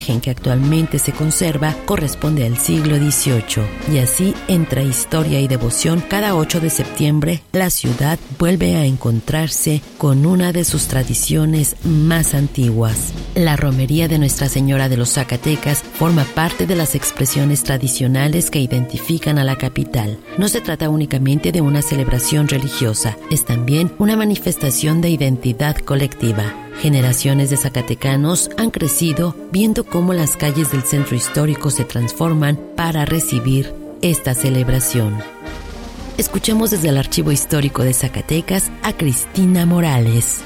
que actualmente se conserva corresponde al siglo XVIII, y así, entre historia y devoción, cada 8 de septiembre la ciudad vuelve a encontrarse con una de sus tradiciones más antiguas. La romería de Nuestra Señora de los Zacatecas forma parte de las expresiones tradicionales que identifican a la capital. No se trata únicamente de una celebración religiosa, es también una manifestación de identidad colectiva. Generaciones de zacatecanos han crecido viendo cómo las calles del centro histórico se transforman para recibir esta celebración. Escuchemos desde el Archivo Histórico de Zacatecas a Cristina Morales.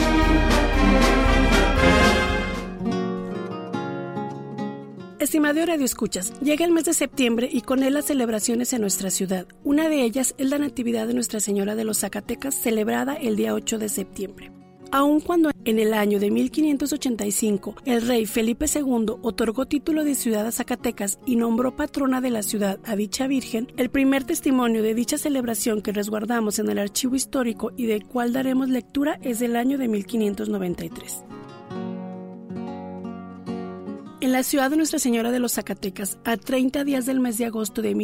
Estimado radioescuchas, llega el mes de septiembre y con él las celebraciones en nuestra ciudad. Una de ellas es la Natividad de Nuestra Señora de los Zacatecas, celebrada el día 8 de septiembre. Aun cuando en el año de 1585 el rey Felipe II otorgó título de ciudad a Zacatecas y nombró patrona de la ciudad a dicha virgen, el primer testimonio de dicha celebración que resguardamos en el archivo histórico y del cual daremos lectura es del año de 1593. En la ciudad de Nuestra Señora de los Zacatecas, a 30 días del mes de agosto de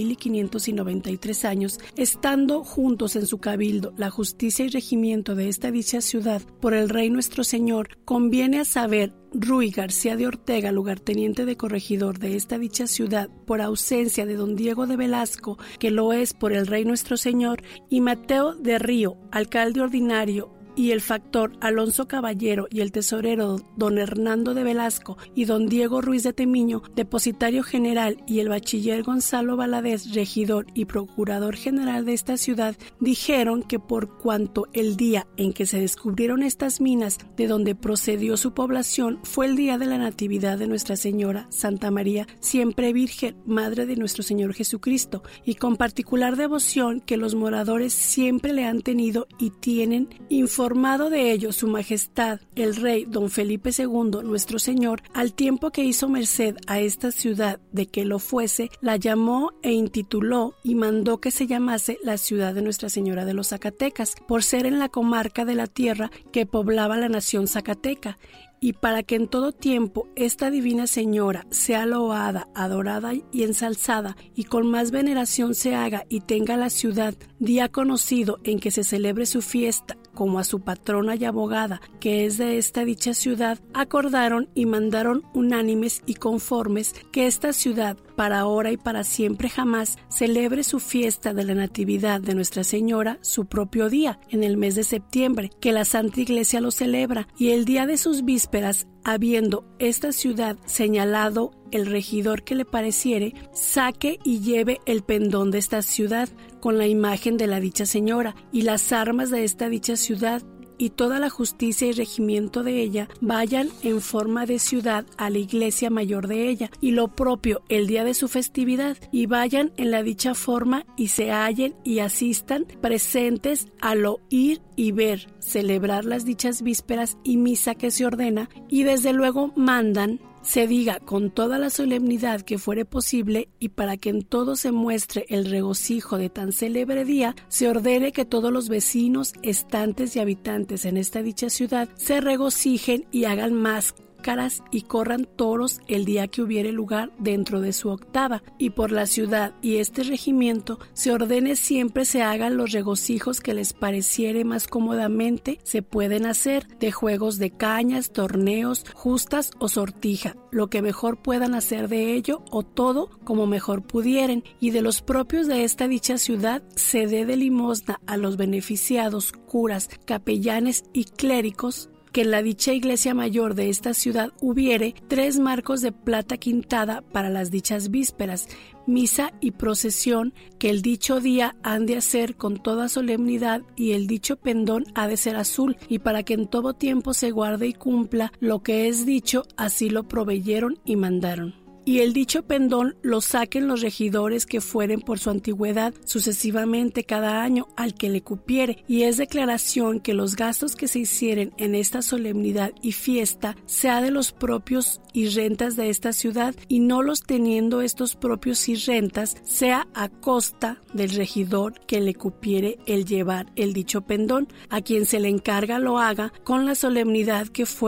1593 años, estando juntos en su cabildo la justicia y regimiento de esta dicha ciudad por el rey nuestro señor, conviene a saber Ruy García de Ortega, lugarteniente de corregidor de esta dicha ciudad, por ausencia de don Diego de Velasco, que lo es por el rey nuestro señor, y Mateo de Río, alcalde ordinario, y el factor Alonso Caballero y el tesorero don Hernando de Velasco y don Diego Ruiz de Temiño, depositario general, y el bachiller Gonzalo Valadez, regidor y procurador general de esta ciudad, dijeron que por cuanto el día en que se descubrieron estas minas de donde procedió su población fue el día de la Natividad de Nuestra Señora Santa María, siempre Virgen, Madre de nuestro Señor Jesucristo, y con particular devoción que los moradores siempre le han tenido y tienen, informado de ello su majestad, el rey don Felipe II, nuestro señor, al tiempo que hizo merced a esta ciudad de que lo fuese, la llamó e intituló y mandó que se llamase la ciudad de Nuestra Señora de los Zacatecas, por ser en la comarca de la tierra que poblaba la nación zacateca, y para que en todo tiempo esta divina señora sea loada, adorada y ensalzada, y con más veneración se haga y tenga la ciudad día conocido en que se celebre su fiesta, como a su patrona y abogada, que es de esta dicha ciudad, acordaron y mandaron unánimes y conformes que esta ciudad, para ahora y para siempre jamás, celebre su fiesta de la Natividad de Nuestra Señora su propio día, en el mes de septiembre, que la Santa Iglesia lo celebra, y el día de sus vísperas, habiendo esta ciudad señalado el regidor que le pareciere, saque y lleve el pendón de esta ciudad con la imagen de la dicha señora y las armas de esta dicha ciudad, y toda la justicia y regimiento de ella vayan en forma de ciudad a la iglesia mayor de ella, y lo propio el día de su festividad, y vayan en la dicha forma y se hallen y asistan presentes al oír y ver celebrar las dichas vísperas y misa que se ordena, y desde luego mandan se diga con toda la solemnidad que fuere posible, y para que en todo se muestre el regocijo de tan célebre día, se ordene que todos los vecinos, estantes y habitantes en esta dicha ciudad se regocijen y hagan máscaras y corran toros el día que hubiere lugar dentro de su octava, y por la ciudad y este regimiento se ordene siempre se hagan los regocijos que les pareciere más cómodamente se pueden hacer, de juegos de cañas, torneos, justas o sortija, lo que mejor puedan hacer de ello, o todo como mejor pudieren, y de los propios de esta dicha ciudad se dé de limosna a los beneficiados, curas, capellanes y clérigos, que en la dicha iglesia mayor de esta ciudad hubiere 3 marcos de plata quintada para las dichas vísperas, misa y procesión, que el dicho día han de hacer con toda solemnidad, y el dicho pendón ha de ser azul, y para que en todo tiempo se guarde y cumpla lo que es dicho, así lo proveyeron y mandaron. Y el dicho pendón lo saquen los regidores que fueren por su antigüedad sucesivamente cada año al que le cupiere, y es declaración que los gastos que se hicieren en esta solemnidad y fiesta sea de los propios y rentas de esta ciudad, y no los teniendo estos propios y rentas sea a costa del regidor que le cupiere el llevar el dicho pendón, a quien se le encarga lo haga con la solemnidad que fuere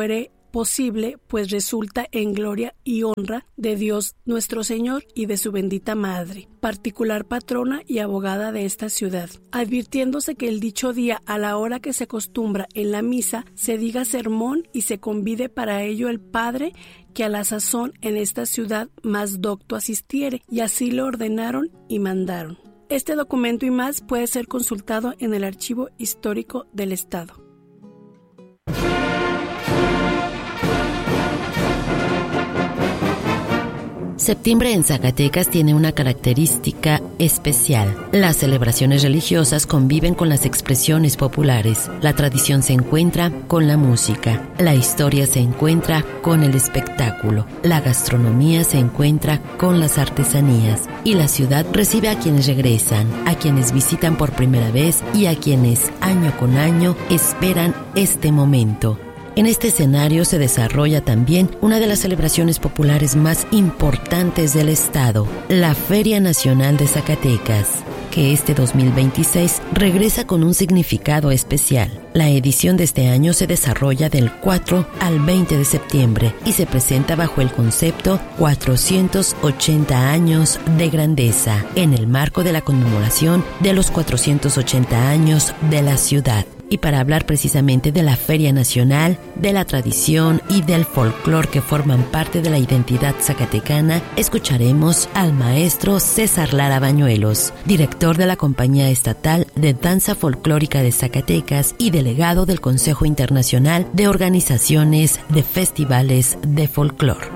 posible, pues resulta en gloria y honra de Dios nuestro Señor y de su bendita Madre, particular patrona y abogada de esta ciudad, advirtiéndose que el dicho día, a la hora que se acostumbra en la misa, se diga sermón y se convide para ello el Padre que a la sazón en esta ciudad más docto asistiere, y así lo ordenaron y mandaron. Este documento y más puede ser consultado en el Archivo Histórico del Estado. Septiembre en Zacatecas tiene una característica especial. Las celebraciones religiosas conviven con las expresiones populares. La tradición se encuentra con la música. La historia se encuentra con el espectáculo. La gastronomía se encuentra con las artesanías. Y la ciudad recibe a quienes regresan, a quienes visitan por primera vez y a quienes año con año esperan este momento. En este escenario se desarrolla también una de las celebraciones populares más importantes del estado, la Feria Nacional de Zacatecas, que este 2026 regresa con un significado especial. La edición de este año se desarrolla del 4 al 20 de septiembre y se presenta bajo el concepto 480 años de grandeza, en el marco de la conmemoración de los 480 años de la ciudad. Y para hablar precisamente de la Feria Nacional, de la tradición y del folclor que forman parte de la identidad zacatecana, escucharemos al maestro César Lara Bañuelos, director de la Compañía Estatal de Danza Folclórica de Zacatecas y delegado del Consejo Internacional de Organizaciones de Festivales de Folclor.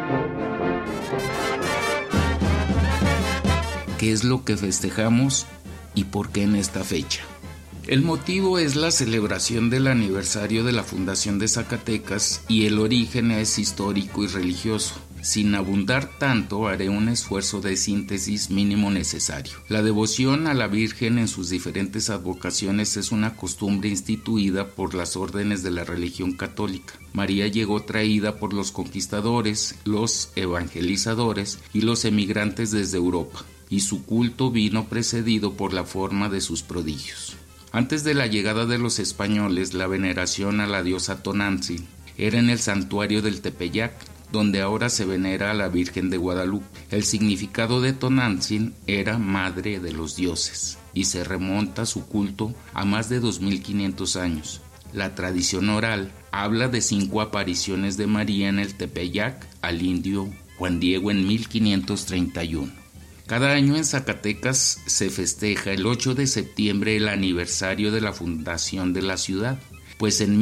¿Qué es lo que festejamos y por qué en esta fecha? El motivo es la celebración del aniversario de la fundación de Zacatecas y el origen es histórico y religioso. Sin abundar tanto, haré un esfuerzo de síntesis mínimo necesario. La devoción a la Virgen en sus diferentes advocaciones es una costumbre instituida por las órdenes de la religión católica. María llegó traída por los conquistadores, los evangelizadores y los emigrantes desde Europa, y su culto vino precedido por la forma de sus prodigios. Antes de la llegada de los españoles, la veneración a la diosa Tonantzin era en el santuario del Tepeyac, donde ahora se venera a la Virgen de Guadalupe. El significado de Tonantzin era madre de los dioses y se remonta su culto a más de 2500 años. La tradición oral habla de 5 apariciones de María en el Tepeyac al indio Juan Diego en 1531. Cada año en Zacatecas se festeja el 8 de septiembre el aniversario de la fundación de la ciudad, pues en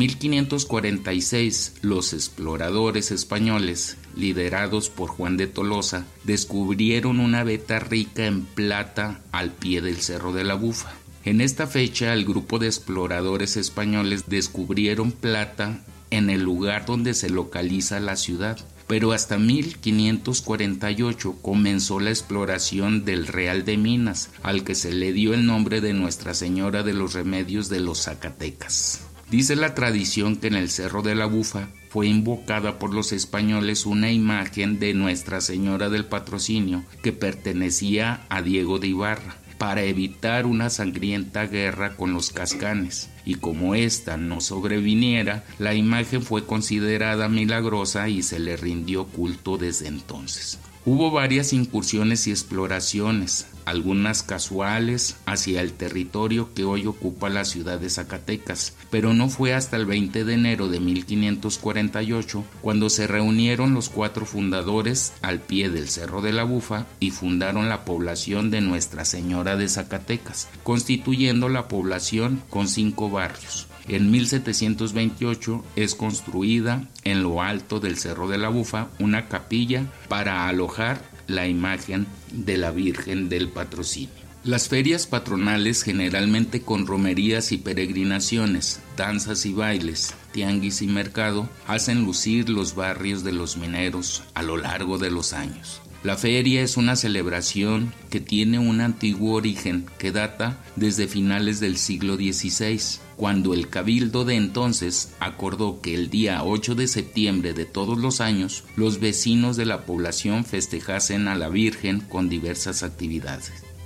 1546 los exploradores españoles, liderados por Juan de Tolosa, descubrieron una veta rica en plata al pie del Cerro de la Bufa. En esta fecha el grupo de exploradores españoles descubrieron plata en el lugar donde se localiza la ciudad. Pero hasta 1548 comenzó la exploración del Real de Minas, al que se le dio el nombre de Nuestra Señora de los Remedios de los Zacatecas. Dice la tradición que en el Cerro de la Bufa fue invocada por los españoles una imagen de Nuestra Señora del Patrocinio que pertenecía a Diego de Ibarra, para evitar una sangrienta guerra con los cascanes, y como ésta no sobreviniera, la imagen fue considerada milagrosa y se le rindió culto desde entonces. Hubo varias incursiones y exploraciones, algunas casuales, hacia el territorio que hoy ocupa la ciudad de Zacatecas, pero no fue hasta el 20 de enero de 1548 cuando se reunieron los 4 fundadores al pie del Cerro de la Bufa y fundaron la población de Nuestra Señora de Zacatecas, constituyendo la población con 5 barrios. En 1728 es construida en lo alto del Cerro de la Bufa una capilla para alojar la imagen de la Virgen del Patrocinio. Las ferias patronales, generalmente con romerías y peregrinaciones, danzas y bailes, tianguis y mercado, hacen lucir los barrios de los mineros a lo largo de los años. La feria es una celebración que tiene un antiguo origen que data desde finales del siglo XVI, cuando el cabildo de entonces acordó que el día 8 de septiembre de todos los años los vecinos de la población festejasen a la Virgen con diversas actividades.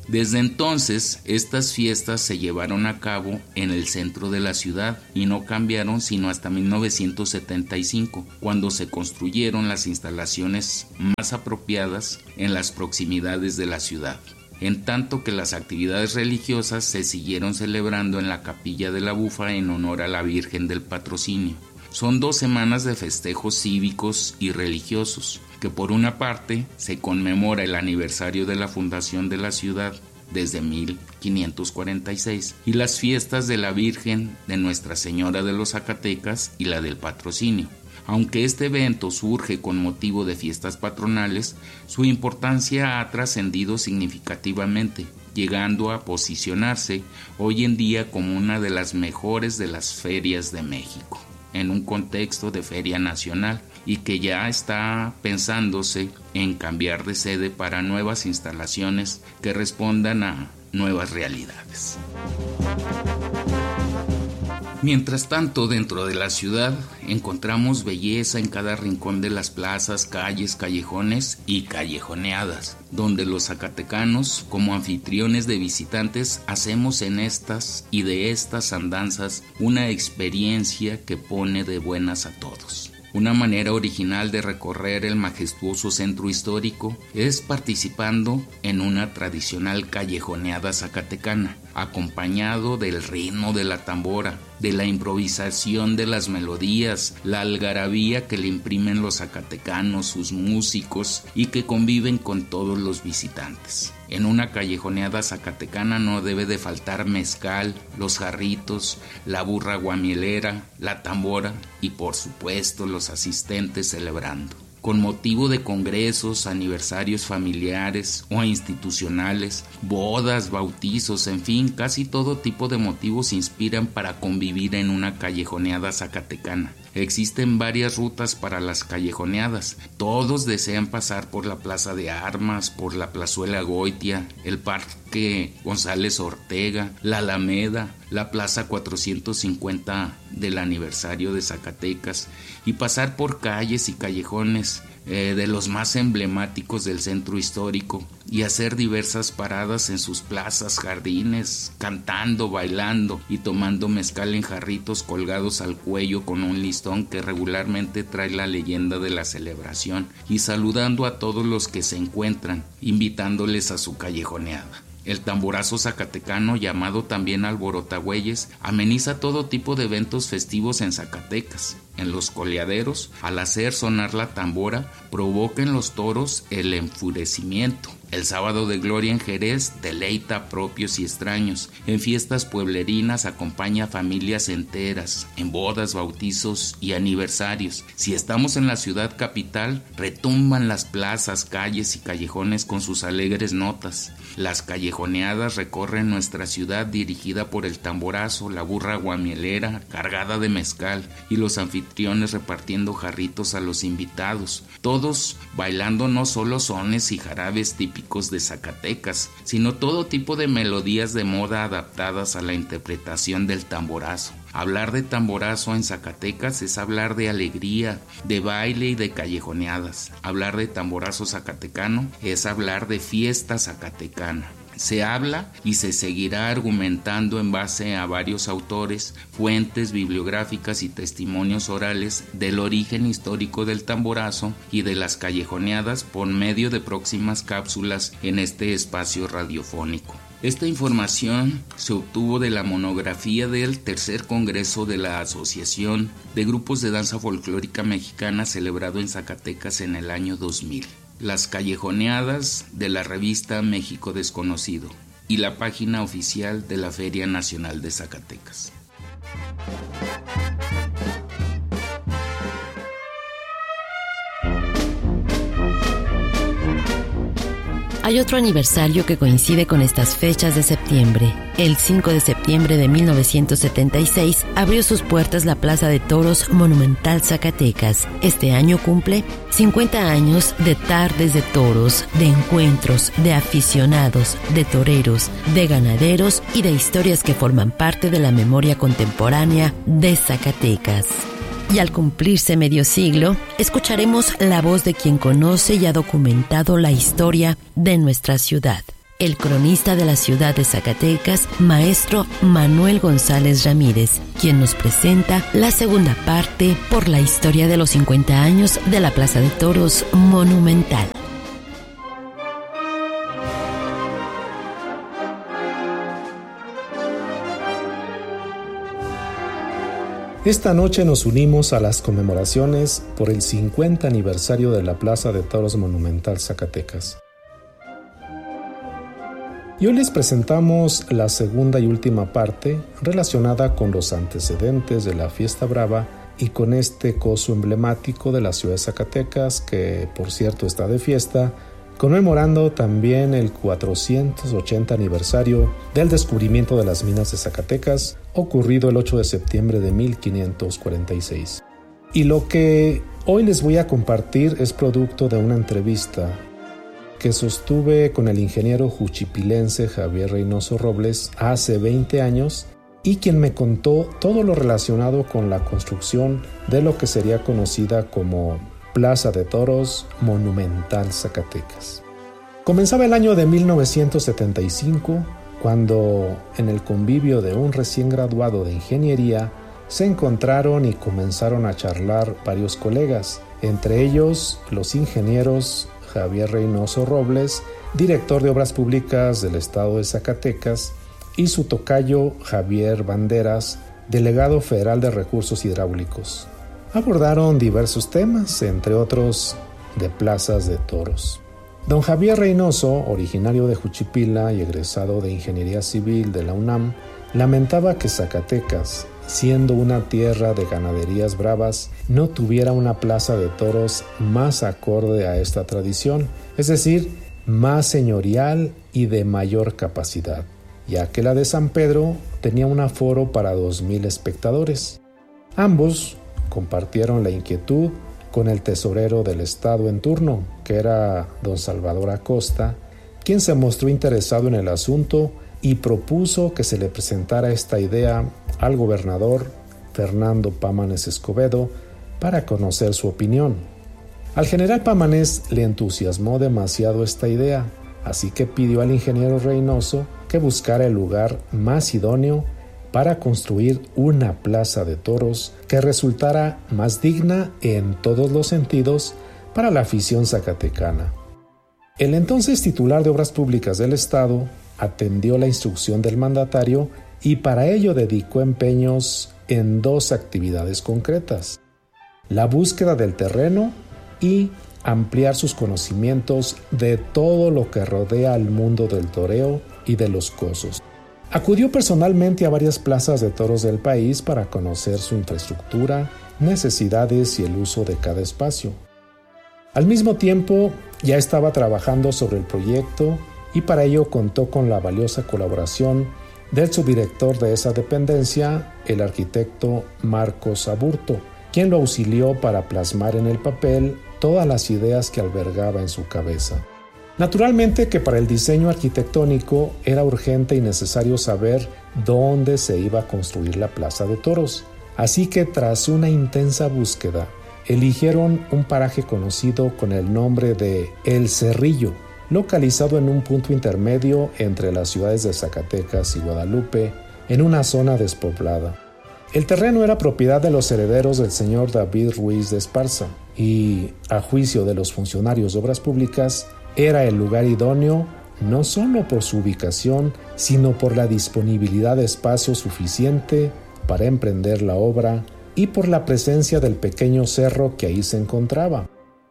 Desde entonces, estas fiestas se llevaron a cabo en el centro de la ciudad y no cambiaron sino hasta 1975, cuando se construyeron las instalaciones más apropiadas en las proximidades de la ciudad. En tanto que las actividades religiosas se siguieron celebrando en la Capilla de la Bufa en honor a la Virgen del Patrocinio. Son 2 semanas de festejos cívicos y religiosos, que por una parte se conmemora el aniversario de la fundación de la ciudad desde 1546 y las fiestas de la Virgen de Nuestra Señora de los Zacatecas y la del Patrocinio. Aunque este evento surge con motivo de fiestas patronales, su importancia ha trascendido significativamente, llegando a posicionarse hoy en día como una de las mejores de las ferias de México, en un contexto de feria nacional, y que ya está pensándose en cambiar de sede para nuevas instalaciones que respondan a nuevas realidades. Mientras tanto, dentro de la ciudad encontramos belleza en cada rincón de las plazas, calles, callejones y callejoneadas, donde los zacatecanos, como anfitriones de visitantes, hacemos en estas y de estas andanzas una experiencia que pone de buenas a todos. Una manera original de recorrer el majestuoso centro histórico es participando en una tradicional callejoneada zacatecana, acompañado del ritmo de la tambora, de la improvisación de las melodías, la algarabía que le imprimen los zacatecanos, sus músicos y que conviven con todos los visitantes. En una callejoneada zacatecana no debe de faltar mezcal, los jarritos, la burra guamielera, la tambora y por supuesto los asistentes celebrando. Con motivo de congresos, aniversarios familiares o institucionales, bodas, bautizos, en fin, casi todo tipo de motivos inspiran para convivir en una callejoneada zacatecana. Existen varias rutas para las callejoneadas. Todos desean pasar por la Plaza de Armas, por la Plazuela Goitia, el Parque González Ortega, la Alameda, la Plaza 450 del aniversario de Zacatecas y pasar por calles y callejones de los más emblemáticos del centro histórico y hacer diversas paradas en sus plazas, jardines, cantando, bailando y tomando mezcal en jarritos colgados al cuello con un listón que regularmente trae la leyenda de la celebración y saludando a todos los que se encuentran, invitándoles a su callejoneada. El tamborazo zacatecano, llamado también alborotagüeyes, ameniza todo tipo de eventos festivos en Zacatecas. En los coleaderos, al hacer sonar la tambora, provoca en los toros el enfurecimiento. El sábado de gloria en Jerez deleita a propios y extraños. En fiestas pueblerinas acompaña a familias enteras, en bodas, bautizos y aniversarios. Si estamos en la ciudad capital, retumban las plazas, calles y callejones con sus alegres notas. Las callejoneadas recorren nuestra ciudad dirigida por el tamborazo, la burra guamielera cargada de mezcal y los anfitriones repartiendo jarritos a los invitados. Todos bailando no solo sones y jarabes típicos de Zacatecas, sino todo tipo de melodías de moda adaptadas a la interpretación del tamborazo. Hablar de tamborazo en Zacatecas es hablar de alegría, de baile y de callejoneadas. Hablar de tamborazo zacatecano es hablar de fiesta zacatecana. Se habla y se seguirá argumentando en base a varios autores, fuentes bibliográficas y testimonios orales del origen histórico del tamborazo y de las callejoneadas por medio de próximas cápsulas en este espacio radiofónico. Esta información se obtuvo de la monografía del tercer congreso de la Asociación de Grupos de Danza Folclórica Mexicana celebrado en Zacatecas en el año 2000. Las callejoneadas de la revista México Desconocido y la página oficial de la Feria Nacional de Zacatecas. Hay otro aniversario que coincide con estas fechas de septiembre. El 5 de septiembre de 1976 abrió sus puertas la Plaza de Toros Monumental Zacatecas. Este año cumple 50 años de tardes de toros, de encuentros, de aficionados, de toreros, de ganaderos y de historias que forman parte de la memoria contemporánea de Zacatecas. Y al cumplirse medio siglo, escucharemos la voz de quien conoce y ha documentado la historia de nuestra ciudad. el cronista de la ciudad de Zacatecas, maestro Manuel González Ramírez, quien nos presenta la segunda parte por la historia de los 50 años de la Plaza de Toros Monumental. Esta noche nos unimos a las conmemoraciones por el 50 aniversario de la Plaza de Toros Monumental Zacatecas. Y hoy les presentamos la segunda y última parte relacionada con los antecedentes de la Fiesta Brava y con este coso emblemático de la ciudad de Zacatecas, que por cierto está de fiesta, conmemorando también el 480 aniversario del descubrimiento de las minas de Zacatecas, ocurrido el 8 de septiembre de 1546. Y lo que hoy les voy a compartir es producto de una entrevista que sostuve con el ingeniero juchipilense Javier Reynoso Robles hace 20 años y quien me contó todo lo relacionado con la construcción de lo que sería conocida como Plaza de Toros Monumental Zacatecas. Comenzaba el año de 1975, cuando en el convivio de un recién graduado de ingeniería se encontraron y comenzaron a charlar varios colegas, entre ellos los ingenieros Javier Reynoso Robles, director de Obras Públicas del Estado de Zacatecas, y su tocayo Javier Banderas, delegado federal de Recursos Hidráulicos. Abordaron diversos temas, entre otros de plazas de toros. Don Javier Reynoso, originario de Juchipila y egresado de Ingeniería Civil de la UNAM, lamentaba que Zacatecas, siendo una tierra de ganaderías bravas, no tuviera una plaza de toros más acorde a esta tradición, es decir, más señorial y de mayor capacidad, ya que la de San Pedro tenía un aforo para 2,000 espectadores. Ambos compartieron la inquietud con el tesorero del estado en turno, que era don Salvador Acosta, quien se mostró interesado en el asunto y propuso que se le presentara esta idea al gobernador Fernando Pámanes Escobedo para conocer su opinión. Al general Pámanes le entusiasmó demasiado esta idea, así que pidió al ingeniero Reynoso que buscara el lugar más idóneo para construir una plaza de toros que resultara más digna en todos los sentidos para la afición zacatecana. El entonces titular de Obras Públicas del Estado atendió la instrucción del mandatario y para ello dedicó empeños en 2 actividades concretas: la búsqueda del terreno y ampliar sus conocimientos de todo lo que rodea al mundo del toreo y de los cosos. Acudió personalmente a varias plazas de toros del país para conocer su infraestructura, necesidades y el uso de cada espacio. Al mismo tiempo, ya estaba trabajando sobre el proyecto y para ello contó con la valiosa colaboración del subdirector de esa dependencia, el arquitecto Marcos Aburto, quien lo auxilió para plasmar en el papel todas las ideas que albergaba en su cabeza. Naturalmente que para el diseño arquitectónico era urgente y necesario saber dónde se iba a construir la plaza de toros, así que tras una intensa búsqueda, eligieron un paraje conocido con el nombre de El Cerrillo, localizado en un punto intermedio entre las ciudades de Zacatecas y Guadalupe, en una zona despoblada. El terreno era propiedad de los herederos del señor David Ruiz de Esparza y, a juicio de los funcionarios de Obras Públicas, era el lugar idóneo no solo por su ubicación, sino por la disponibilidad de espacio suficiente para emprender la obra y por la presencia del pequeño cerro que ahí se encontraba.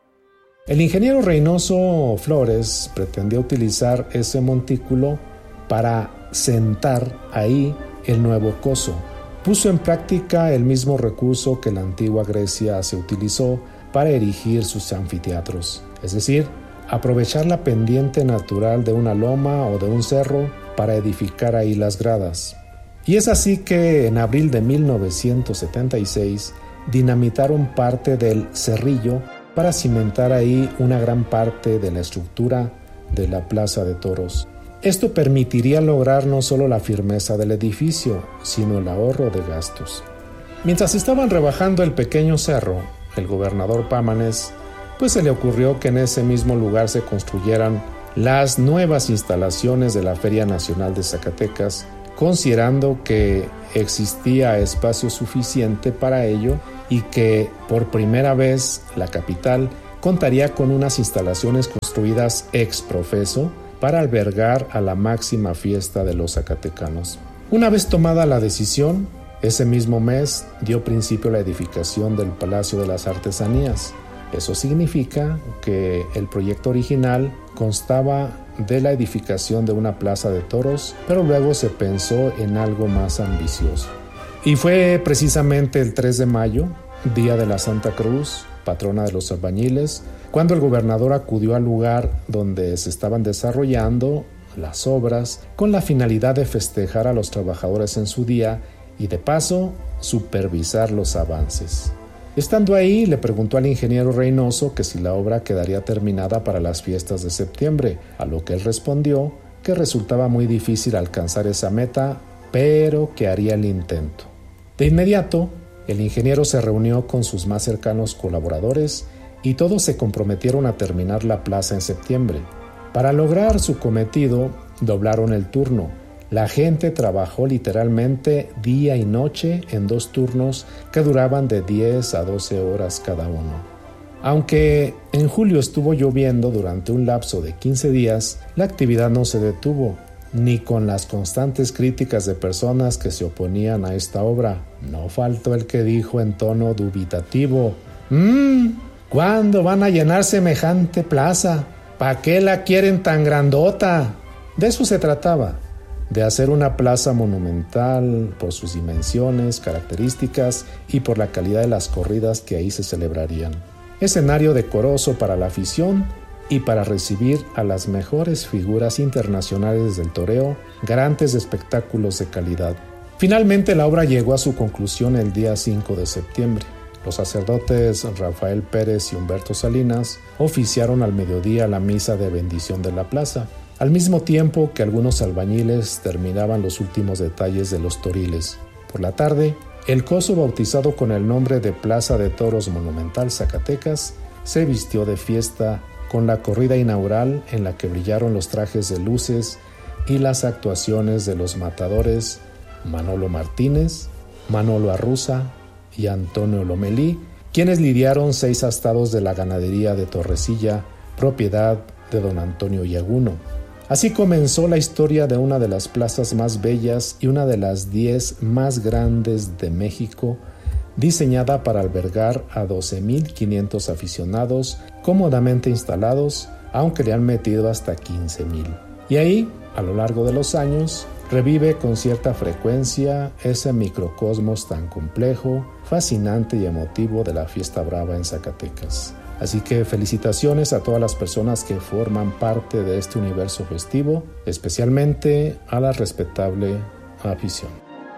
El ingeniero Reynoso Flores pretendía utilizar ese montículo para sentar ahí el nuevo coso. Puso en práctica el mismo recurso que la antigua Grecia se utilizó para erigir sus anfiteatros, es decir, aprovechar la pendiente natural de una loma o de un cerro para edificar ahí las gradas. Y es así que en abril de 1976 dinamitaron parte del Cerrillo para cimentar ahí una gran parte de la estructura de la Plaza de Toros. Esto permitiría lograr no solo la firmeza del edificio, sino el ahorro de gastos. Mientras estaban rebajando el pequeño cerro, el gobernador Pámanes, pues se le ocurrió que en ese mismo lugar se construyeran las nuevas instalaciones de la Feria Nacional de Zacatecas, considerando que existía espacio suficiente para ello y que por primera vez la capital contaría con unas instalaciones construidas ex profeso para albergar a la máxima fiesta de los zacatecanos. Una vez tomada la decisión, ese mismo mes dio principio a la edificación del Palacio de las Artesanías. Eso significa que el proyecto original constaba de la edificación de una plaza de toros, pero luego se pensó en algo más ambicioso. Y fue precisamente el 3 de mayo, día de la Santa Cruz, patrona de los albañiles, cuando el gobernador acudió al lugar donde se estaban desarrollando las obras con la finalidad de festejar a los trabajadores en su día y de paso supervisar los avances. Estando ahí, le preguntó al ingeniero Reynoso que si la obra quedaría terminada para las fiestas de septiembre, a lo que él respondió que resultaba muy difícil alcanzar esa meta, pero que haría el intento. De inmediato, el ingeniero se reunió con sus más cercanos colaboradores y todos se comprometieron a terminar la plaza en septiembre. Para lograr su cometido, doblaron el turno. La gente trabajó literalmente día y noche en 2 turnos que duraban de 10 a 12 horas cada uno. Aunque en julio estuvo lloviendo durante un lapso de 15 días, la actividad no se detuvo, ni con las constantes críticas de personas que se oponían a esta obra. No faltó el que dijo en tono dubitativo: ¿cuándo van a llenar semejante plaza? ¿Para qué la quieren tan grandota? De eso se trataba, de hacer una plaza monumental por sus dimensiones, características y por la calidad de las corridas que ahí se celebrarían. Escenario decoroso para la afición y para recibir a las mejores figuras internacionales del toreo, garantes de espectáculos de calidad. Finalmente la obra llegó a su conclusión el día 5 de septiembre. Los sacerdotes Rafael Pérez y Humberto Salinas oficiaron al mediodía la misa de bendición de la plaza, al mismo tiempo que algunos albañiles terminaban los últimos detalles de los toriles. Por la tarde, el coso, bautizado con el nombre de Plaza de Toros Monumental Zacatecas, se vistió de fiesta con la corrida inaugural en la que brillaron los trajes de luces y las actuaciones de los matadores Manolo Martínez, Manolo Arruza y Antonio Lomelí, quienes lidiaron 6 astados de la ganadería de Torrecilla, propiedad de don Antonio Yaguno. Así comenzó la historia de una de las plazas más bellas y una de las 10 más grandes de México, diseñada para albergar a 12,500 aficionados cómodamente instalados, aunque le han metido hasta 15,000. Y ahí, a lo largo de los años, revive con cierta frecuencia ese microcosmos tan complejo, fascinante y emotivo de la Fiesta Brava en Zacatecas. Así que felicitaciones a todas las personas que forman parte de este universo festivo, especialmente a la respetable afición.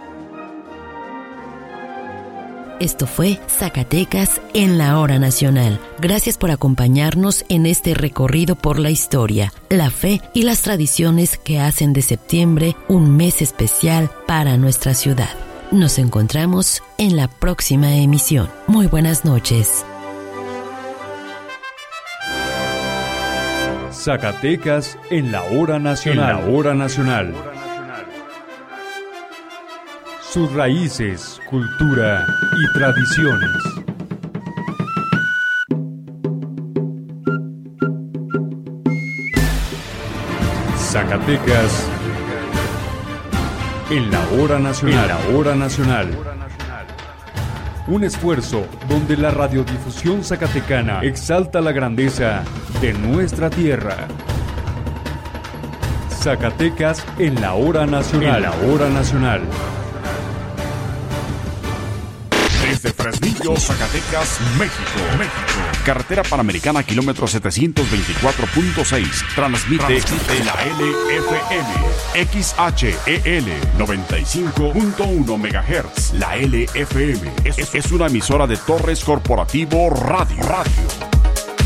Esto fue Zacatecas en la Hora Nacional. Gracias por acompañarnos en este recorrido por la historia, la fe y las tradiciones que hacen de septiembre un mes especial para nuestra ciudad. Nos encontramos en la próxima emisión. Muy buenas noches. Zacatecas en la Hora Nacional. En la Hora Nacional. Sus raíces, cultura y tradiciones. Zacatecas en la Hora Nacional. En la Hora Nacional. Un esfuerzo donde la radiodifusión zacatecana exalta la grandeza de nuestra tierra. Zacatecas en la Hora Nacional. En la Hora Nacional. Desde Fresnillo, Zacatecas, México. Carretera Panamericana, kilómetro 724.6. Transmite la LFM. XHEL 95.1 MHz. La LFM es una emisora de Torres Corporativo Radio.